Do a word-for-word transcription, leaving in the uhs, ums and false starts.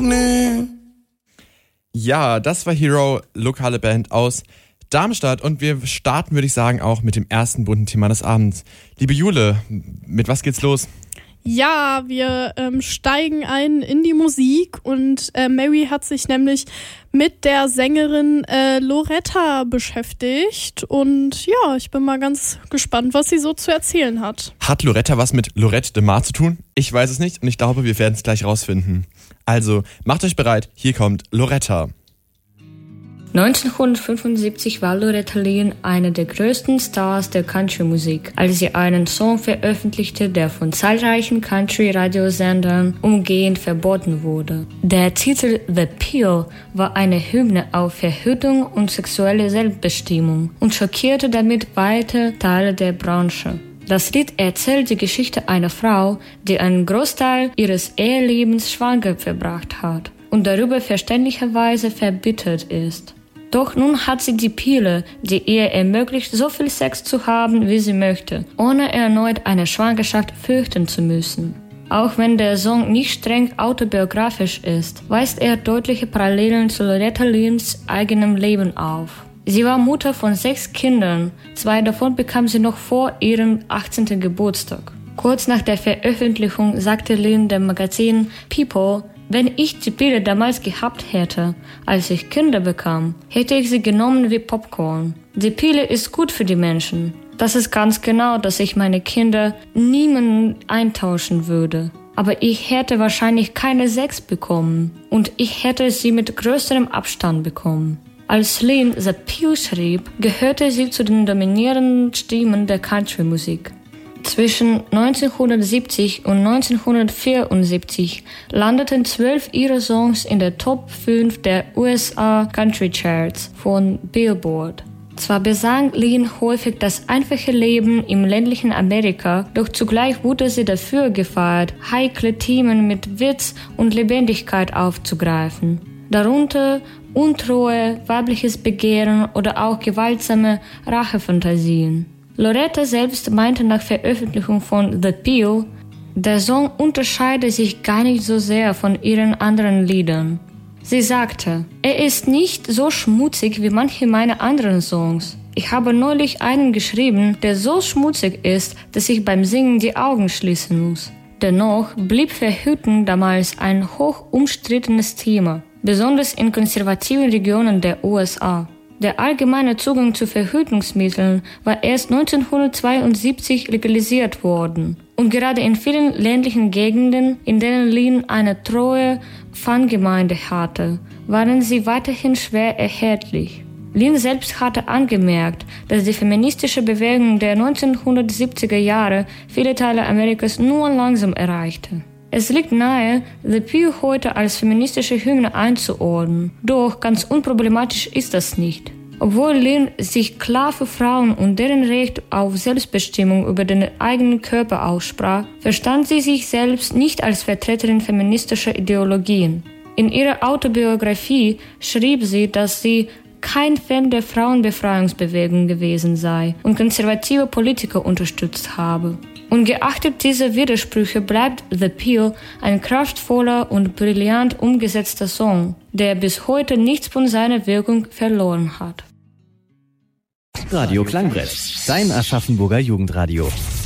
Nee. Ja, das war Hero, lokale Band aus Darmstadt. Und wir starten, würde ich sagen, auch mit dem ersten bunten Thema des Abends. Liebe Jule, mit was geht's los? Ja, wir ähm, steigen ein in die Musik und äh, Mary hat sich nämlich mit der Sängerin äh, Loretta beschäftigt und ja, ich bin mal ganz gespannt, was sie so zu erzählen hat. Hat Loretta was mit Lorette de Mar zu tun? Ich weiß es nicht und ich glaube, wir werden es gleich rausfinden. Also, macht euch bereit, hier kommt Loretta. neunzehnhundertfünfundsiebzig war Loretta Lynn eine der größten Stars der Country-Musik, als sie einen Song veröffentlichte, der von zahlreichen Country-Radiosendern umgehend verboten wurde. Der Titel The Peel war eine Hymne auf Verhütung und sexuelle Selbstbestimmung und schockierte damit weite Teile der Branche. Das Lied erzählt die Geschichte einer Frau, die einen Großteil ihres Ehelebens schwanger verbracht hat und darüber verständlicherweise verbittert ist. Doch nun hat sie die Pille, die ihr ermöglicht, so viel Sex zu haben, wie sie möchte, ohne erneut eine Schwangerschaft fürchten zu müssen. Auch wenn der Song nicht streng autobiografisch ist, weist er deutliche Parallelen zu Loretta Lynns eigenem Leben auf. Sie war Mutter von sechs Kindern, zwei davon bekam sie noch vor ihrem achtzehnten Geburtstag. Kurz nach der Veröffentlichung sagte Lynn dem Magazin People: Wenn ich die Pille damals gehabt hätte, als ich Kinder bekam, hätte ich sie genommen wie Popcorn. Die Pille ist gut für die Menschen. Das ist ganz genau, dass ich meine Kinder niemanden eintauschen würde. Aber ich hätte wahrscheinlich keine Sex bekommen und ich hätte sie mit größerem Abstand bekommen. Als Lynn The Peel schrieb, gehörte sie zu den dominierenden Stimmen der Country-Musik. Zwischen neunzehnhundertsiebzig und neunzehnhundertvierundsiebzig landeten zwölf ihrer Songs in der Top fünf der U S A Country Charts von Billboard. Zwar besang Lynn häufig das einfache Leben im ländlichen Amerika, doch zugleich wurde sie dafür gefeiert, heikle Themen mit Witz und Lebendigkeit aufzugreifen. Darunter Untreue, weibliches Begehren oder auch gewaltsame Rachefantasien. Loretta selbst meinte nach Veröffentlichung von The Peel, der Song unterscheide sich gar nicht so sehr von ihren anderen Liedern. Sie sagte, er ist nicht so schmutzig wie manche meiner anderen Songs. Ich habe neulich einen geschrieben, der so schmutzig ist, dass ich beim Singen die Augen schließen muss. Dennoch blieb Verhütung damals ein hoch umstrittenes Thema, besonders in konservativen Regionen der U S A. Der allgemeine Zugang zu Verhütungsmitteln war erst neunzehnhundertzweiundsiebzig legalisiert worden. Und gerade in vielen ländlichen Gegenden, in denen Lynn eine treue Fangemeinde hatte, waren sie weiterhin schwer erhältlich. Lynn selbst hatte angemerkt, dass die feministische Bewegung der neunzehnhundertsiebziger Jahre viele Teile Amerikas nur langsam erreichte. Es liegt nahe, The Peel heute als feministische Hymne einzuordnen, doch ganz unproblematisch ist das nicht. Obwohl Lynn sich klar für Frauen und deren Recht auf Selbstbestimmung über den eigenen Körper aussprach, verstand sie sich selbst nicht als Vertreterin feministischer Ideologien. In ihrer Autobiografie schrieb sie, dass sie kein Fan der Frauenbefreiungsbewegung gewesen sei und konservative Politiker unterstützt habe. Ungeachtet dieser Widersprüche bleibt The Peel ein kraftvoller und brillant umgesetzter Song, der bis heute nichts von seiner Wirkung verloren hat. Radio Klangbrett, dein Aschaffenburger Jugendradio.